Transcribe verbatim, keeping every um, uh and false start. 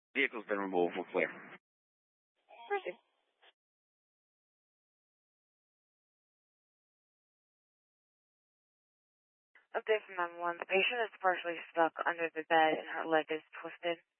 Vehicle's been removed. We're clear. Proceed. Update from nine one one. The patient is partially stuck under the bed and her leg is twisted.